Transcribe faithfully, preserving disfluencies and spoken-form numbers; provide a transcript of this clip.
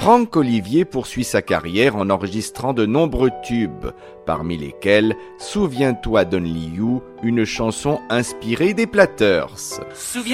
Franck Olivier poursuit sa carrière en enregistrant de nombreux tubes, parmi lesquels Souviens-toi d'Only You, une chanson inspirée des Platters. Souviens